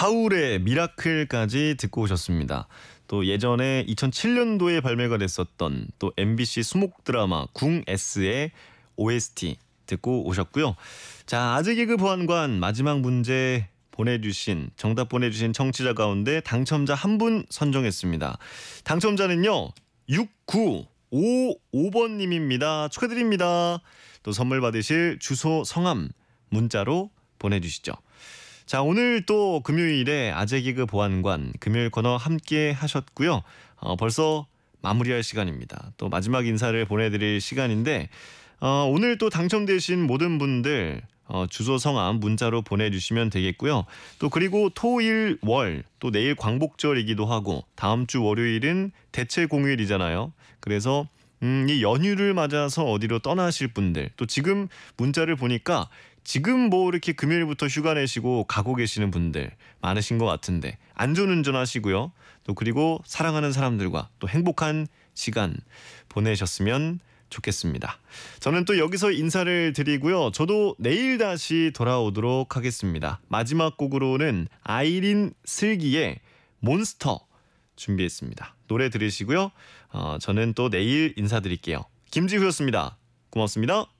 하울의 미라클까지 듣고 오셨습니다. 또 예전에 2007년도에 발매가 됐었던 또 MBC 수목 드라마 궁 S의 OST 듣고 오셨고요. 자, 아재 개그 보안관 마지막 문제 정답 보내주신 청취자 가운데 당첨자 한 분 선정했습니다. 당첨자는요 6955번님입니다. 축하드립니다. 또 선물 받으실 주소 성함 문자로 보내주시죠. 자, 오늘 또 금요일에 아재 개그 보안관 금요일 코너 함께 하셨고요. 벌써 마무리할 시간입니다. 또 마지막 인사를 보내드릴 시간인데 오늘 또 당첨되신 모든 분들 주소 성함 문자로 보내주시면 되겠고요. 또 그리고 토일 월 또 내일 광복절이기도 하고 다음 주 월요일은 대체 공휴일이잖아요. 그래서 이 연휴를 맞아서 어디로 떠나실 분들 또 지금 문자를 보니까 지금 뭐 이렇게 금요일부터 휴가 내시고 가고 계시는 분들 많으신 것 같은데 안전운전 하시고요. 또 그리고 사랑하는 사람들과 또 행복한 시간 보내셨으면 좋겠습니다. 저는 또 여기서 인사를 드리고요. 저도 내일 다시 돌아오도록 하겠습니다. 마지막 곡으로는 아이린 슬기의 몬스터 준비했습니다. 노래 들으시고요. 저는 또 내일 인사드릴게요. 김지후였습니다. 고맙습니다.